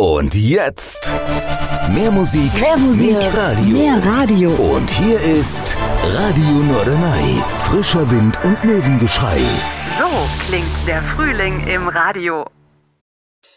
Und jetzt mehr Musik, mehr Radio. Mehr Radio. Und hier ist Radio Norderney. Frischer Wind und Möwengeschrei. So klingt der Frühling im Radio.